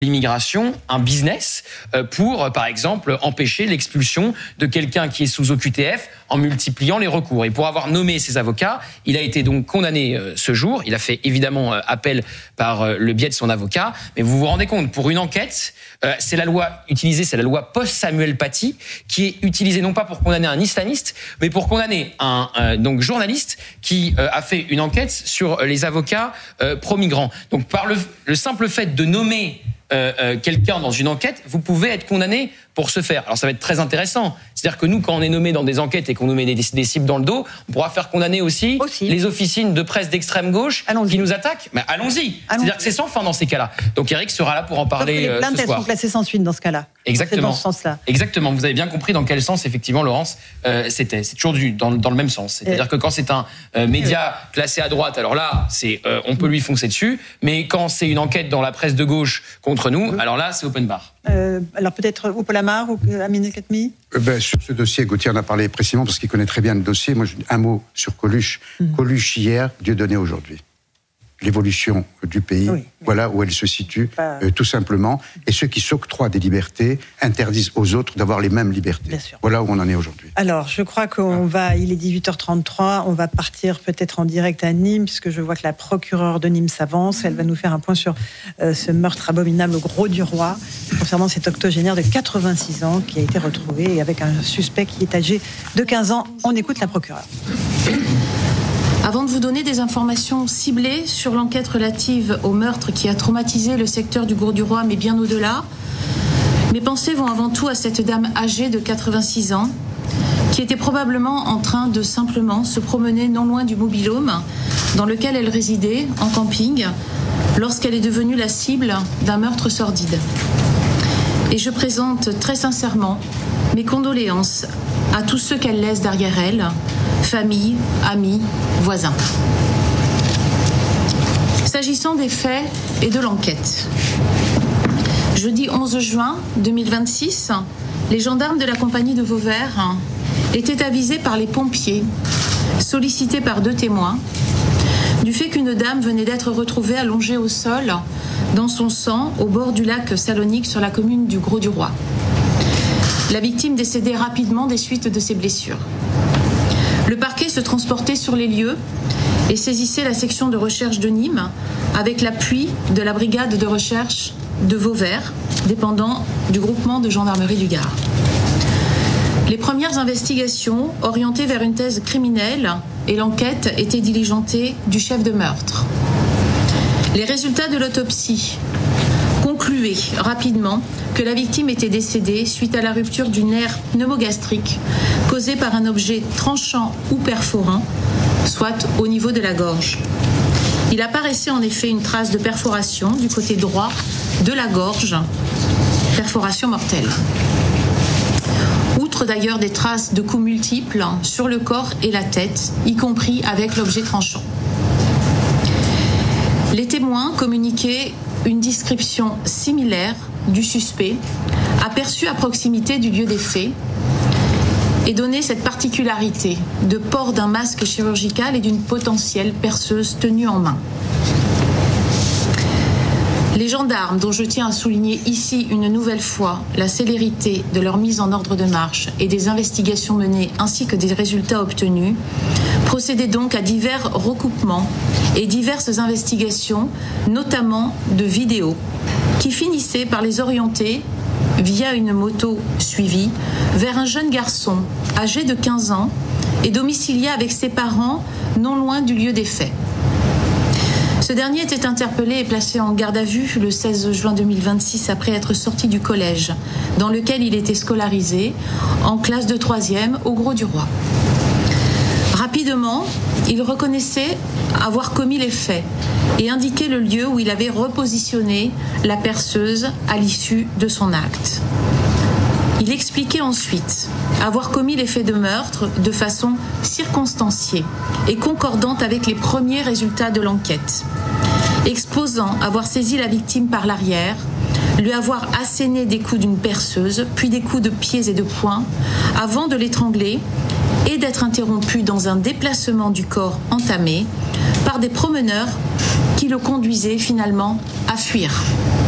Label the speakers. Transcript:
Speaker 1: l'immigration un business pour, par exemple, empêcher l'expulsion de quelqu'un qui est sous OQTF en multipliant les recours. Et pour avoir nommé ses avocats, il a été donc condamné ce jour. Il a fait évidemment appel par le biais de son avocat. Mais vous vous rendez compte, pour une enquête, c'est la loi utilisée, c'est la loi post-Samuel Paty, qui est utilisée non pas pour condamner un islamiste, mais pour condamner un donc journaliste qui a fait une enquête sur les avocats pro-migrants. Donc par le simple fait de nommer quelqu'un dans une enquête, vous pouvez être condamné pour ce faire. Alors ça va être très intéressant. C'est-à-dire que nous, quand on est nommé dans des enquêtes et qu'on nous met des cibles dans le dos, on pourra faire condamner aussi les officines de presse d'extrême gauche qui nous attaquent. Mais allons-y. C'est-à-dire que c'est sans fin dans ces cas-là. Donc Eric sera là pour en parler ce soir.
Speaker 2: Les plaintes, elles sont classées sans suite dans ce cas-là.
Speaker 1: Exactement.
Speaker 2: C'est dans ce sens-là.
Speaker 1: Exactement. Vous avez bien compris dans quel sens, effectivement, Laurence, c'était. C'est toujours dans le même sens. C'est-à-dire que quand c'est un média classé à droite, alors là, on peut lui foncer dessus. Mais quand c'est une enquête dans la presse de gauche contre nous, alors là, c'est open bar.
Speaker 2: Alors peut-être Oupo Lamar ou Amine Khatmi.
Speaker 3: Sur ce dossier, Gauthier en a parlé précisément parce qu'il connaît très bien le dossier. Moi, un mot sur Coluche. Coluche hier, Dieudonné aujourd'hui. L'évolution du pays, voilà où elle se situe, tout simplement. Et ceux qui s'octroient des libertés interdisent aux autres d'avoir les mêmes libertés. Voilà où on en est aujourd'hui.
Speaker 2: Alors, je crois il est 18h33, on va partir peut-être en direct à Nîmes, puisque je vois que la procureure de Nîmes s'avance. Elle va nous faire un point sur ce meurtre abominable au Grau-du-Roi, concernant cet octogénaire de 86 ans qui a été retrouvé, avec un suspect qui est âgé de 15 ans. On écoute la procureure.
Speaker 4: Avant de vous donner des informations ciblées sur l'enquête relative au meurtre qui a traumatisé le secteur du Grau-du-Roi, mais bien au-delà, mes pensées vont avant tout à cette dame âgée de 86 ans qui était probablement en train de simplement se promener non loin du mobil-home dans lequel elle résidait, en camping, lorsqu'elle est devenue la cible d'un meurtre sordide. Et je présente très sincèrement mes condoléances à tous ceux qu'elle laisse derrière elle, famille, amis, voisins. S'agissant des faits et de l'enquête, jeudi 11 juin 2026, les gendarmes de la compagnie de Vauvert étaient avisés par les pompiers, sollicités par 2 témoins, du fait qu'une dame venait d'être retrouvée allongée au sol dans son sang au bord du lac Salonique sur la commune du Grau-du-Roi. La victime décédait rapidement des suites de ses blessures. Le parquet se transportait sur les lieux et saisissait la section de recherche de Nîmes avec l'appui de la brigade de recherche de Vauvert, dépendant du groupement de gendarmerie du Gard. Les premières investigations orientées vers une thèse criminelle et l'enquête était diligentée du chef de meurtre. Les résultats de l'autopsie concluaient rapidement que la victime était décédée suite à la rupture du nerf pneumogastrique causée par un objet tranchant ou perforant, soit au niveau de la gorge. Il apparaissait en effet une trace de perforation du côté droit de la gorge, perforation mortelle. Outre d'ailleurs des traces de coups multiples sur le corps et la tête, y compris avec l'objet tranchant. Les témoins communiquaient une description similaire du suspect, aperçu à proximité du lieu des faits, et donnaient cette particularité de port d'un masque chirurgical et d'une potentielle perceuse tenue en main. Les gendarmes, dont je tiens à souligner ici une nouvelle fois la célérité de leur mise en ordre de marche et des investigations menées ainsi que des résultats obtenus, procédaient donc à divers recoupements et diverses investigations, notamment de vidéos, qui finissaient par les orienter, via une moto suivie, vers un jeune garçon âgé de 15 ans et domicilié avec ses parents non loin du lieu des faits. Ce dernier était interpellé et placé en garde à vue le 16 juin 2026 après être sorti du collège dans lequel il était scolarisé en classe de 3e au Grau-du-Roi. Rapidement, il reconnaissait avoir commis les faits et indiquait le lieu où il avait repositionné la perceuse à l'issue de son acte. Il expliquait ensuite avoir commis les faits de meurtre de façon circonstanciée et concordante avec les premiers résultats de l'enquête, exposant avoir saisi la victime par l'arrière, lui avoir asséné des coups d'une perceuse, puis des coups de pieds et de poings, avant de l'étrangler et d'être interrompu dans un déplacement du corps entamé par des promeneurs qui le conduisaient finalement à fuir.